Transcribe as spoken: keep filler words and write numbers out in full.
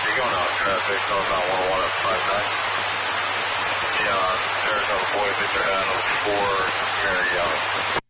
You're going out traffic, northbound one oh one at five nine. Yeah, Arizona boys, hit their head on four Marriott.